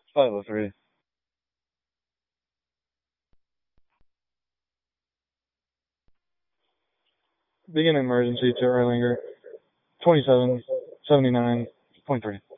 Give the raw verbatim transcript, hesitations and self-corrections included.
five oh three. Begin emergency to Erlanger. twenty-seven seventy-nine point three.